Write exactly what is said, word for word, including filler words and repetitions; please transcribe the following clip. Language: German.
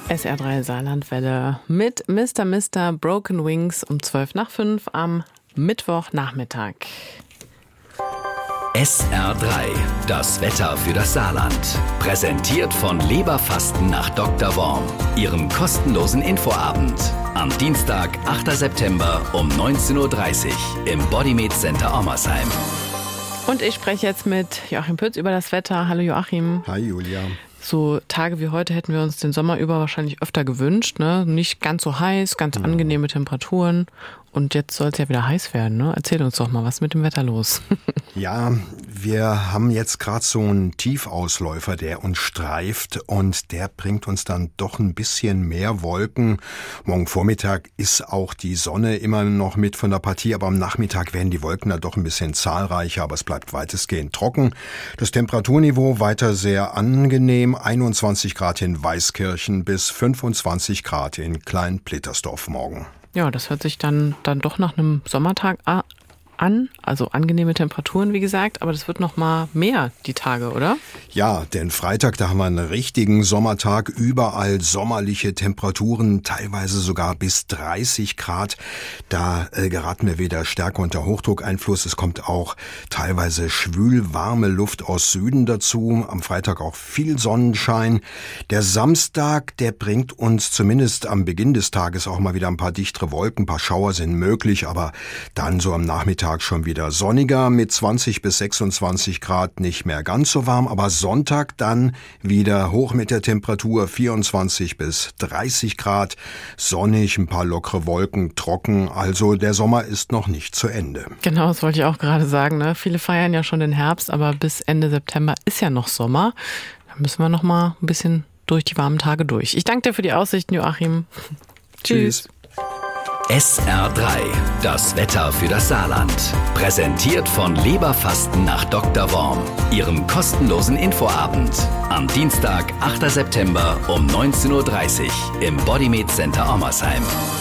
S R drei Saarlandwelle mit Mister Mister Broken Wings um zwölf nach fünf am Mittwochnachmittag. S R drei, das Wetter für das Saarland. Präsentiert von Leberfasten nach Doktor Worm, Ihrem kostenlosen Infoabend. Am Dienstag, achter September um neunzehn Uhr dreißig im Bodymed Center Ommersheim. Und ich spreche jetzt mit Joachim Pütz über das Wetter. Hallo Joachim. Hi Julia. So Tage wie heute hätten wir uns den Sommer über wahrscheinlich öfter gewünscht. Ne? Nicht ganz so heiß, ganz Mhm. angenehme Temperaturen. Und jetzt soll es ja wieder heiß werden. Ne? Erzähl uns doch mal, was ist mit dem Wetter los? Ja, wir haben jetzt gerade so einen Tiefausläufer, der uns streift und der bringt uns dann doch ein bisschen mehr Wolken. Morgen Vormittag ist auch die Sonne immer noch mit von der Partie, aber am Nachmittag werden die Wolken dann doch ein bisschen zahlreicher, aber es bleibt weitestgehend trocken. Das Temperaturniveau weiter sehr angenehm, einundzwanzig Grad in Weißkirchen bis fünfundzwanzig Grad in Klein-Plittersdorf morgen. Ja, das hört sich dann, dann doch nach einem Sommertag an. Also angenehme Temperaturen, wie gesagt, aber das wird noch mal mehr die Tage, oder? Ja, denn Freitag, da haben wir einen richtigen Sommertag, überall sommerliche Temperaturen, teilweise sogar bis dreißig Grad. Da äh, geraten wir wieder stärker unter Hochdruckeinfluss. Es kommt auch teilweise schwül warme Luft aus Süden dazu. Am Freitag auch viel Sonnenschein. Der Samstag, der bringt uns zumindest am Beginn des Tages auch mal wieder ein paar dichtere Wolken. Ein paar Schauer sind möglich, aber dann so am Nachmittag schon wieder sonniger mit zwanzig bis sechsundzwanzig Grad, nicht mehr ganz so warm, aber Sonntag dann wieder hoch mit der Temperatur, vierundzwanzig bis dreißig Grad, sonnig, ein paar lockere Wolken, trocken, also der Sommer ist noch nicht zu Ende. Genau, das wollte ich auch gerade sagen. Ne? Viele feiern ja schon den Herbst, aber bis Ende September ist ja noch Sommer. Da müssen wir noch mal ein bisschen durch die warmen Tage durch. Ich danke dir für die Aussichten, Joachim. Tschüss. S R drei, das Wetter für das Saarland. Präsentiert von Leberfasten nach Doktor Worm, Ihrem kostenlosen Infoabend. Am Dienstag, achter September um neunzehn Uhr dreißig im Bodymed Center Ommersheim.